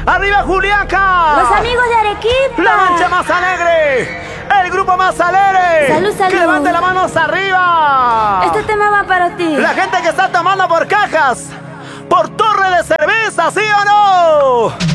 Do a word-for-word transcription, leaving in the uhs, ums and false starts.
¡Arriba Juliaca! Los amigos de Arequipa. La mancha más alegre. El grupo más alegre. Salud, salud. Que levante las manos arriba. Este tema va para ti. La gente que está tomando por cajas, por torre de cerveza, ¿sí o no?